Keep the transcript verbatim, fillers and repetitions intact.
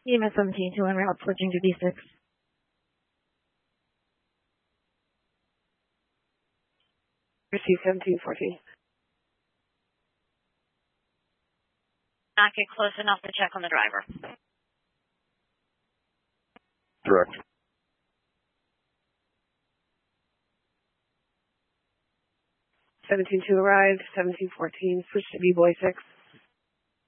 E M S seventeen two en route, switching to B six. Receive seventeen fourteen. Not get close enough to check on the driver. Direct. seventeen two arrived, seventeen fourteen, switch to B-Boy six.